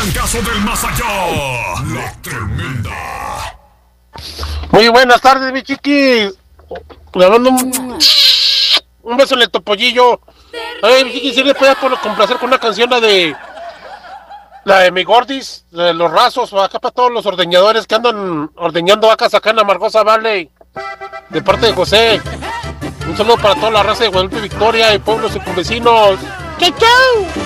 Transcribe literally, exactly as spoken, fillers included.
trancazo del más allá. La Tremenda. Muy buenas tardes, mi chiquis. Le mando un, un beso en el topollillo. Ay, mi chiquis, si le puede complacer con una canción, la de la de mi Gordis, la de los rasos, acá para todos los ordeñadores que andan ordeñando vacas acá en Amargosa Valley, de parte de José. Un saludo para toda la raza de Guadalupe Victoria y pueblos y vecinos. ¡Chau, chau!